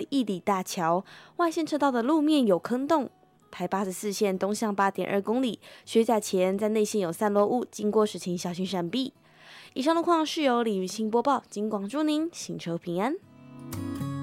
义里大桥，外线车道的路面有坑洞。台84线东向8.2公里，学甲前在内线有散落物，经过时请小心闪避。以上路况是由李雨欣播报，金广祝您行车平安。